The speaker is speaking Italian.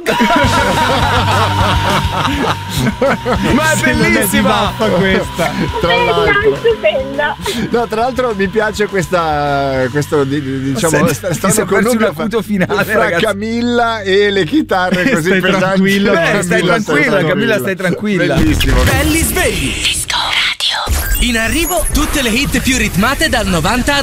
Ma è bellissima questa. Tra l'altro, stupenda. No, tra l'altro mi piace questo diciamo stanno connubio finale fra ragazzi. Camilla e le chitarre così stai pesanti. tranquilla, stai tranquilla, Camilla, stai tranquilla. Bellissimo. Belli svegli. Disco Radio. In arrivo tutte le hit più ritmate dal 90